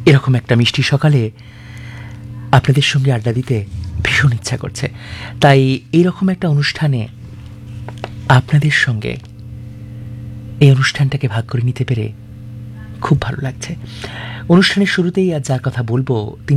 এরকম একটা মিষ্টি সকালে আপনাদের সঙ্গে আড্ডা দিতে ভীষণ ইচ্ছা করছে। তাই এরকম একটা অনুষ্ঠানে আপনাদের সঙ্গে এই অনুষ্ঠানটাকে ভাগ করে নিতে পেরে খুব ভালো লাগছে। অনুষ্ঠানের শুরুতেই আজ যার কথা বলবো তিনি